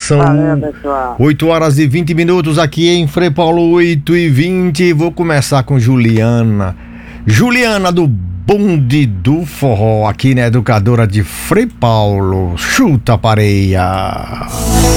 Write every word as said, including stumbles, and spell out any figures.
São Valeu, pessoal. oito horas e vinte minutos aqui em Frei Paulo, oito e vinte. Vou começar com Juliana. Juliana do Bonde do Forró, aqui na Educadora de Frei Paulo. Chuta a pareia.